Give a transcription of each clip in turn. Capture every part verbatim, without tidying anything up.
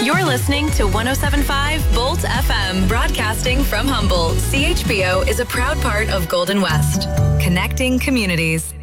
You're listening to one oh seven point five Bolt F M, broadcasting from Humboldt. C H B O is a proud part of Golden West, connecting communities.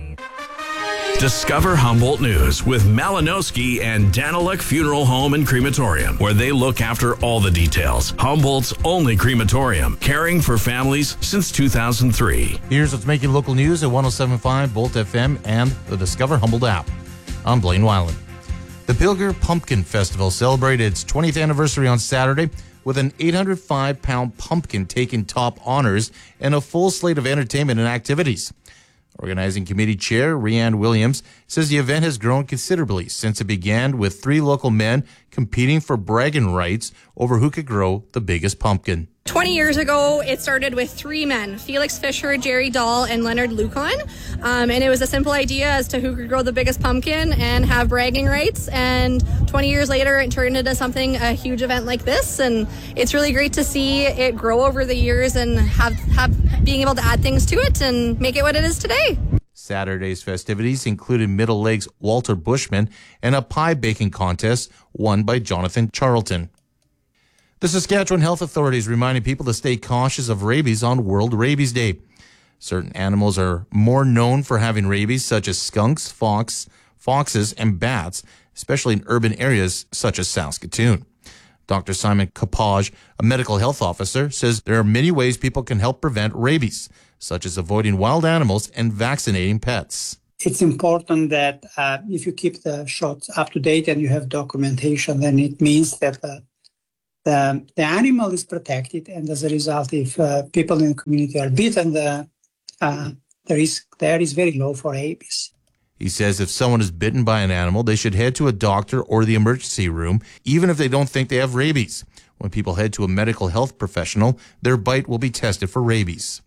Discover Humboldt News with Malinowski and Daniluk Funeral Home and Crematorium, where they look after all the details. Humboldt's only crematorium, caring for families since two thousand three. Here's what's making local news at one oh seven point five Bolt F M and the Discover Humboldt app. I'm Blaine Weiland. The Pilger Pumpkin Festival celebrated its twentieth anniversary on Saturday with an eight hundred five pound pumpkin taking top honors and a full slate of entertainment and activities. Organizing Committee Chair Rianne Williams says the event has grown considerably since it began with three local men competing for bragging rights over who could grow the biggest pumpkin. twenty years ago, it started with three men, Felix Fisher, Jerry Dahl, and Leonard Lucon. Um, and it was a simple idea as to who could grow the biggest pumpkin and have bragging rights. And twenty years later, it turned into something, a huge event like this. And it's really great to see it grow over the years and have, have being able to add things to it and make it what it is today. Saturday's festivities included Middle Lake's Walter Bushman and a pie baking contest won by Jonathan Charlton. The Saskatchewan Health Authority is reminding people to stay cautious of rabies on World Rabies Day. Certain animals are more known for having rabies, such as skunks, fox, foxes, and bats, especially in urban areas such as Saskatoon. Doctor Simon Kapaj, a medical health officer, says there are many ways people can help prevent rabies, such as avoiding wild animals and vaccinating pets. It's important that uh, if you keep the shots up to date and you have documentation, then it means that uh, The, the animal is protected, and as a result, if uh, people in the community are bitten, the, uh, the risk there is very low for rabies. He says if someone is bitten by an animal, they should head to a doctor or the emergency room, even if they don't think they have rabies. When people head to a medical health professional, their bite will be tested for rabies.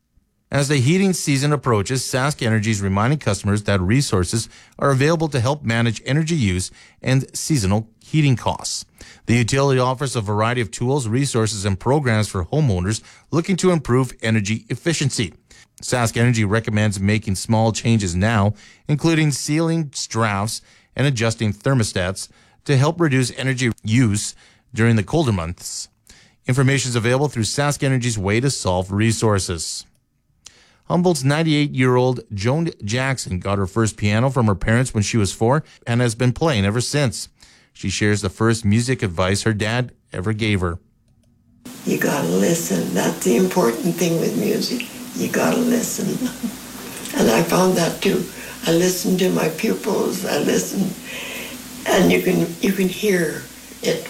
As the heating season approaches, Sask Energy is reminding customers that resources are available to help manage energy use and seasonal heating costs. The utility offers a variety of tools, resources, and programs for homeowners looking to improve energy efficiency. Sask Energy recommends making small changes now, including sealing drafts and adjusting thermostats to help reduce energy use during the colder months. Information is available through Sask Energy's Way to Solve resources. Humboldt's ninety-eight-year-old Joan Jackson got her first piano from her parents when she was four and has been playing ever since. She shares the first music advice her dad ever gave her. You gotta listen. That's the important thing with music. You gotta listen. And I found that too. I listened to my pupils. I listened, and you can you can hear it.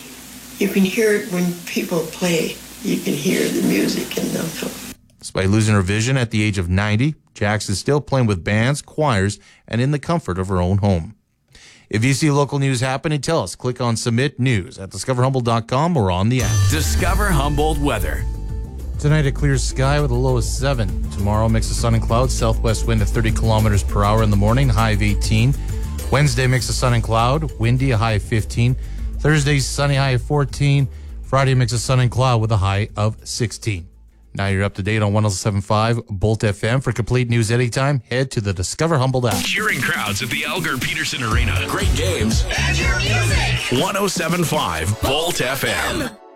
You can hear it when people play. You can hear the music in them. Despite losing her vision at the age of ninety, Jackson is still playing with bands, choirs, and in the comfort of her own home. If you see local news happening, tell us. Click on Submit News at discover humboldt dot com or on the app. Discover Humboldt weather. Tonight, a clear sky with a low of seven. Tomorrow, mix of sun and clouds. Southwest wind at thirty kilometers per hour in the morning, high of eighteen. Wednesday, mix of sun and cloud. Windy, a high of fifteen. Thursday, sunny, high of fourteen. Friday, mix of sun and cloud with a high of sixteen. Now you're up to date on one oh seven point five Bolt F M. For complete news anytime, head to the Discover Humboldt app. Cheering crowds at the Elgar Peterson Arena. Great games. And your music. one oh seven point five Bolt F M.